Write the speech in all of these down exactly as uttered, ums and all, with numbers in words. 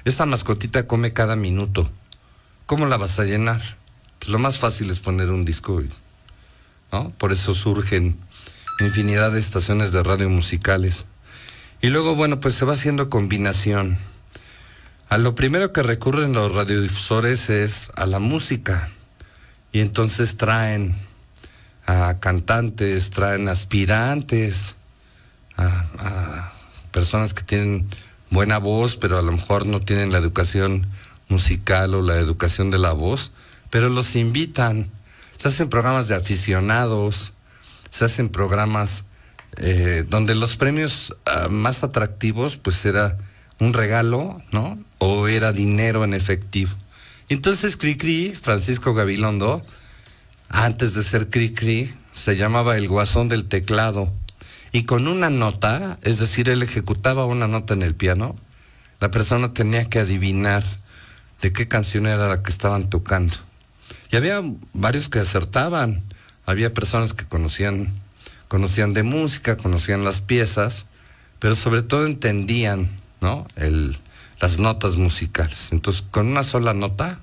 esta mascotita come cada minuto. ¿Cómo la vas a llenar? Pues lo más fácil es poner un disco, ¿no? Por eso surgen infinidad de estaciones de radio musicales. Y luego, bueno, pues se va haciendo combinación. A lo primero que recurren los radiodifusores es a la música. Y entonces traen a cantantes, traen aspirantes, a, a personas que tienen buena voz, pero a lo mejor no tienen la educación musical o la educación de la voz, pero los invitan. Se hacen programas de aficionados, se hacen programas eh, donde los premios uh, más atractivos pues era un regalo, ¿no? O era dinero en efectivo. Entonces Cricri, Francisco Gabilondo, antes de ser Cricri, se llamaba el Guasón del Teclado. Y con una nota, es decir, él ejecutaba una nota en el piano, la persona tenía que adivinar de qué canción era la que estaban tocando. Y había varios que acertaban. Había personas que conocían, conocían de música, conocían las piezas, pero sobre todo entendían, ¿no? El, las notas musicales. Entonces, con una sola nota,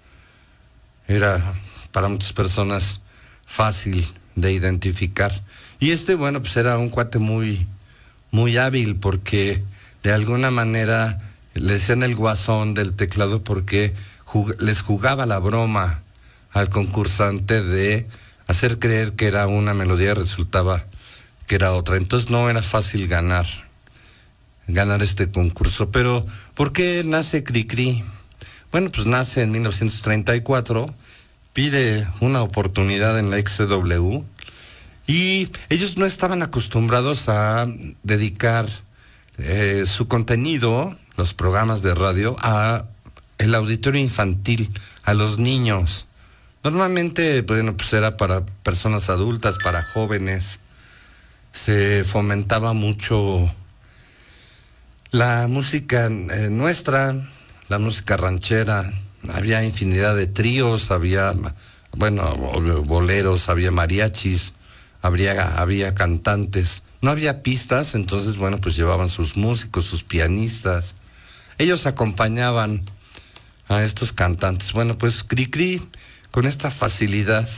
era para muchas personas fácil de identificar. Y este, bueno, pues era un cuate muy, muy hábil, porque de alguna manera le decían el Guasón del Teclado porque jug- les jugaba la broma al concursante de hacer creer que era una melodía y resultaba que era otra. Entonces no era fácil ganar, ganar este concurso. Pero, ¿por qué nace Cricri? Bueno, pues nace en mil novecientos treinta y cuatro, pide una oportunidad en la X C W, y ellos no estaban acostumbrados a dedicar eh, su contenido, los programas de radio, a el auditorio infantil, a los niños. Normalmente, bueno, pues era para personas adultas, para jóvenes. Se fomentaba mucho la música eh, nuestra, la música ranchera. Había infinidad de tríos, había, bueno, boleros, había mariachis, habría, había cantantes. No había pistas, entonces, bueno, pues llevaban sus músicos, sus pianistas. Ellos acompañaban a estos cantantes. Bueno, pues Cricri, con esta facilidad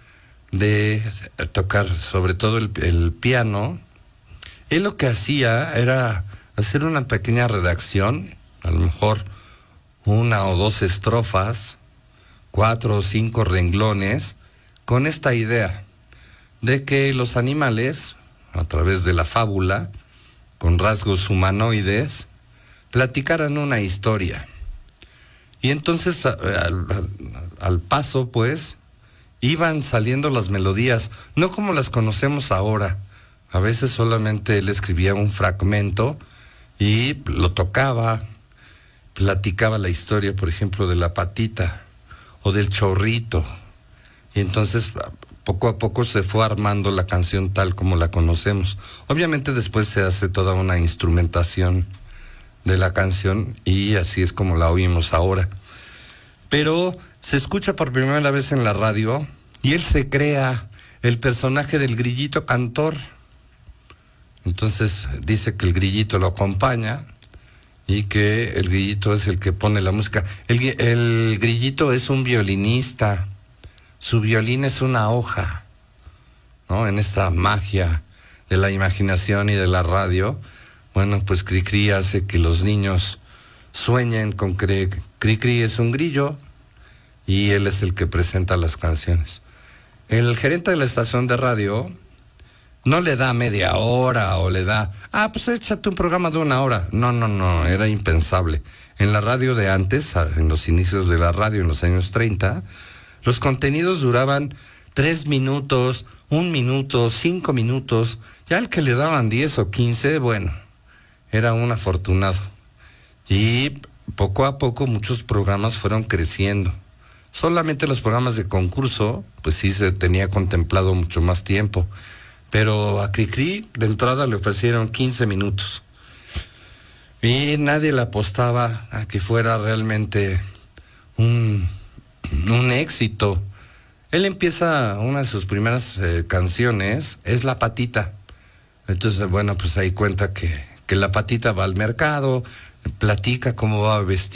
de tocar sobre todo el, el piano, él lo que hacía era hacer una pequeña redacción, a lo mejor una o dos estrofas, cuatro o cinco renglones, con esta idea de que los animales, a través de la fábula, con rasgos humanoides, platicaran una historia. Y entonces, al, al, al paso, pues, iban saliendo las melodías, no como las conocemos ahora. A veces solamente él escribía un fragmento y lo tocaba, platicaba la historia, por ejemplo, de la patita o del chorrito. Y entonces, poco a poco se fue armando la canción tal como la conocemos. Obviamente después se hace toda una instrumentación de la canción y así es como la oímos ahora. Pero se escucha por primera vez en la radio y él se crea el personaje del grillito cantor. Entonces dice que el grillito lo acompaña y que el grillito es el que pone la música. El, el grillito es un violinista, su violín es una hoja, ¿no? En esta magia de la imaginación y de la radio, bueno, pues Cricri hace que los niños sueñen con que Cricri es un grillo y él es el que presenta las canciones. El gerente de la estación de radio no le da media hora o le da, ah, pues échate un programa de una hora. No, no, no, era impensable. En la radio de antes, en los inicios de la radio, en los años treinta, los contenidos duraban tres minutos, un minuto, cinco minutos. Ya el que le daban diez o quince, bueno, era un afortunado. Y poco a poco muchos programas fueron creciendo. Solamente los programas de concurso, pues sí se tenía contemplado mucho más tiempo. Pero a Cricri de entrada le ofrecieron quince minutos. Y nadie le apostaba a que fuera realmente un, un éxito. Él empieza, una de sus primeras eh, canciones es La Patita. Entonces, bueno, pues ahí cuenta que, que la patita va al mercado, platica cómo va a vestir